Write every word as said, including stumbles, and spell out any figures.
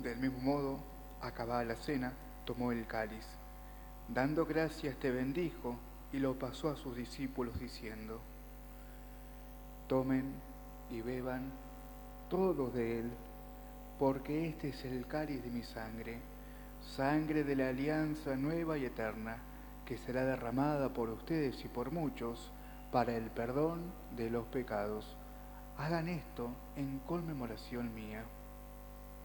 Del mismo modo, acabada la cena, tomó el cáliz. Dando gracias te bendijo y lo pasó a sus discípulos diciendo: tomen y beban todos de él, porque este es el cáliz de mi sangre, sangre de la alianza nueva y eterna, que será derramada por ustedes y por muchos para el perdón de los pecados. Hagan esto en conmemoración mía.